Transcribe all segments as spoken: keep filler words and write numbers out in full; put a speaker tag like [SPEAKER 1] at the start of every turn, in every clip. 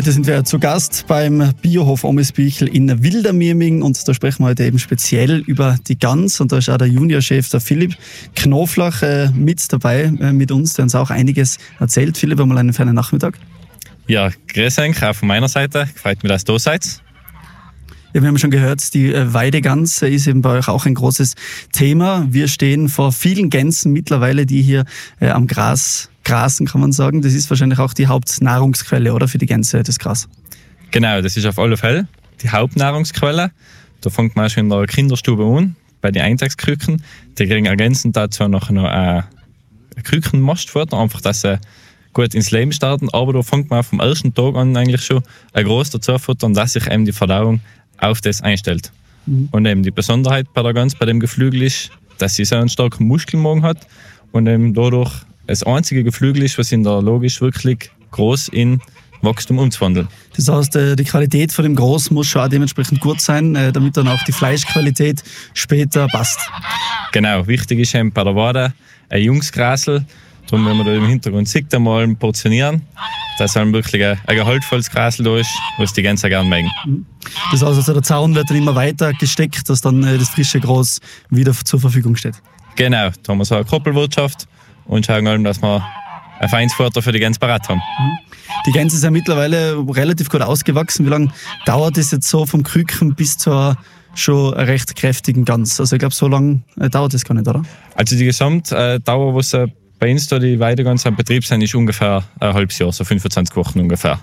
[SPEAKER 1] Heute sind wir zu Gast beim Biohof Omisbüchel in Wildermieming und da sprechen wir heute eben speziell über die Gans und da ist auch der Juniorchef, der Philipp Knoflach, äh, mit dabei äh, mit uns, der uns auch einiges erzählt. Philipp, einmal einen feinen Nachmittag.
[SPEAKER 2] Ja, grüß euch, auch von meiner Seite. Freut mich, dass ihr da seid.
[SPEAKER 1] Ja, wir haben schon gehört, die Weidegans ist eben bei euch auch ein großes Thema. Wir stehen vor vielen Gänsen mittlerweile, die hier äh, am Gras grasen, kann man sagen. Das ist wahrscheinlich auch die Hauptnahrungsquelle, oder, für die Gänse, das Gras?
[SPEAKER 2] Genau, das ist auf alle Fälle die Hauptnahrungsquelle. Da fängt man schon in der Kinderstube an, bei den Eintagsküken. Die kriegen ergänzend dazu noch ein Kükenmastfutter, einfach, dass sie gut ins Leben starten. Aber da fängt man vom ersten Tag an eigentlich schon ein Groß dazu futtern, dass sich eben die Verdauung auf das einstellt. Mhm. Und eben die Besonderheit bei der Gans, bei dem Geflügel ist, dass sie so einen starken Muskelmagen hat und eben dadurch das einzige Geflügel ist, was in der Lage ist, wirklich groß in Wachstum umzuwandeln. Das heißt, die Qualität von dem Groß muss schon auch dementsprechend gut sein, damit dann auch die Fleischqualität später passt. Genau, wichtig ist eben bei der Wade ein Jungsgrasel. Darum, wenn man da im Hintergrund sieht, einmal portionieren, dass dann wirklich ein, ein gehaltvolles Grasel da ist, was die Gänse gerne mögen. Das heißt, also der Zaun wird dann immer weiter gesteckt, dass dann das frische Gras wieder zur Verfügung steht. Genau, da haben wir so eine Koppelwirtschaft und schauen allem, dass wir ein feines Futter für die Gänse parat haben. Die Gänse sind mittlerweile relativ gut ausgewachsen. Wie lange dauert es jetzt so vom Küken bis zur schon recht kräftigen Gans? Also ich glaube, so lange dauert das gar nicht, oder? Also die Gesamtdauer, was bei uns da die Weidegans am Betrieb sind, ist ungefähr ein halbes Jahr, so fünfundzwanzig Wochen ungefähr.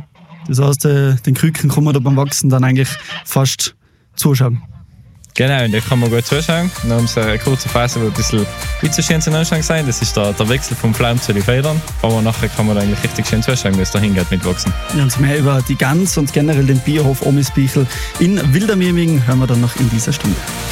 [SPEAKER 2] Das heißt, den Küken kann man da beim Wachsen dann eigentlich fast zuschauen. Genau, und da kann man gut zuschauen. Dann haben sie eine kurze Phase, wo ein bisschen nicht so schön zu anschauen sein. Das ist der, der Wechsel vom Flaum zu den Federn. Aber nachher kann man da eigentlich richtig schön zuschauen, wie es da hingeht mit Wachsen. Ja, und mehr über die Gans und generell den Biohof Omisbüchel in Wildermieming hören wir dann noch in dieser Stunde.